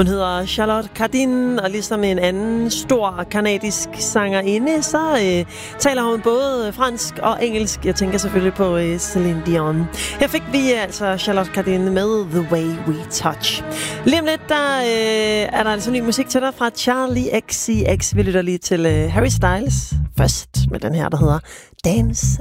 Hun hedder Charlotte Cardin, og ligesom en anden stor kanadisk sangerinde, så taler hun både fransk og engelsk. Jeg tænker selvfølgelig på Celine Dion. Her fik vi altså Charlotte Cardin med The Way We Touch. Lige om lidt, der er der altså ny musik til dig fra Charlie XCX. Vi lytter lige til Harry Styles først med den her, der hedder Dance